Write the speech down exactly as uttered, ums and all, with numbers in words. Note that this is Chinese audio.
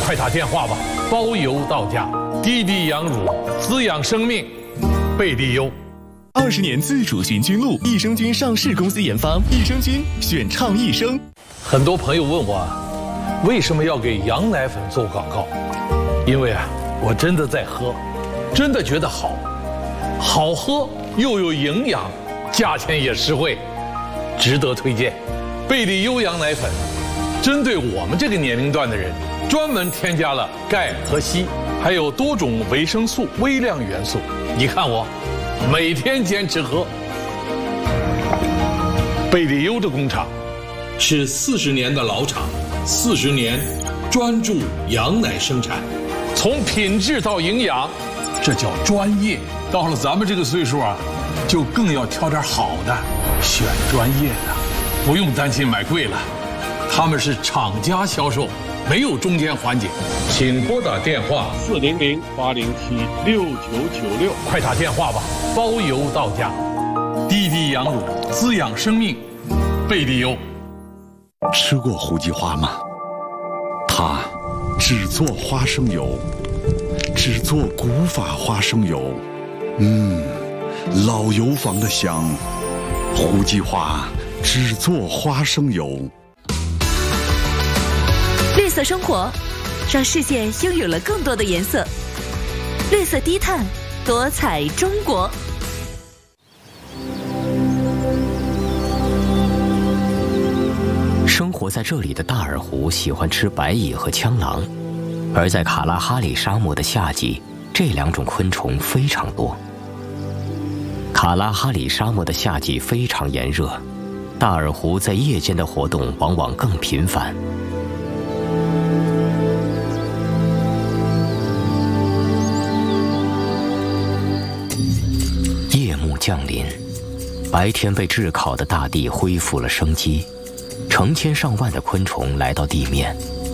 快打电话吧，包邮到家。滴滴羊乳，滋养生命，贝利优。 二十年自主循菌露，益生菌上市公司研发，益生菌选畅益生。 很多朋友问我，为什么要给羊奶粉做广告？因为啊，我真的在喝，真的觉得好，好喝又有营养，价钱也实惠，值得推荐。贝利优羊奶粉，针对我们这个年龄段的人，专门添加了钙和硒，还有多种维生素、微量元素。你看我，每天坚持喝。贝利优的工厂是四十年的老厂，四十年专注羊奶生产，从品质到营养，这叫专业。到了咱们这个岁数啊，就更要挑点好的，选专业的，不用担心买贵了。他们是厂家销售，没有中间环节。请拨打电话四零零八零七六九九六， 快打电话吧，包邮到家。滴滴羊乳，滋养生命，贝利优。 吃过胡记花吗？它只做花生油，只做古法花生油，嗯，老油坊的香。胡记花只做花生油。 绿色生活，让世界拥有了更多的颜色。绿色低碳，多彩中国。 生活在这里的大耳狐喜欢吃白蚁和蜣螂，而在卡拉哈里沙漠的夏季，这两种昆虫非常多。卡拉哈里沙漠的夏季非常炎热，大耳狐在夜间的活动往往更频繁。夜幕降临，白天被炙烤的大地恢复了生机。成千上万的昆虫来到地面，